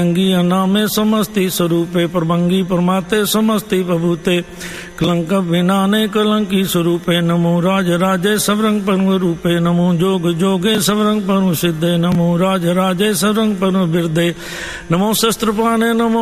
अंगी अनामे समस्ति स्वरूपे प्रभंगी परमाते समस्ति प्रभूते कलंक विनाने कलंकी स्वरूपे नमो राज राजे सवरंग परम रूपे नमो जोग जोगे सवरंग परम सिद्धे नमो राज राजे सवरंग परम बिरदे नमो शस्त्रपाणे नमो